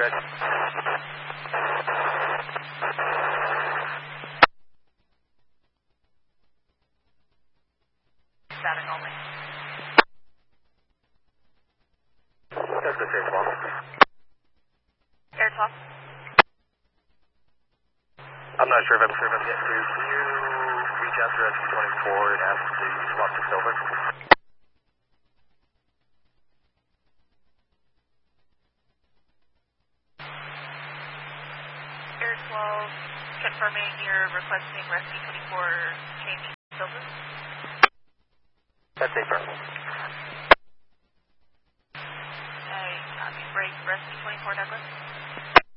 Ready. Static only. That's the same one. Air 12. I'm not sure if I'm get through. Can you reach out to Rescue 24 and ask to swap to silver? Air 12, confirming you're requesting Rescue 24 change silver. That's affirmative. Rescue 24 Douglas.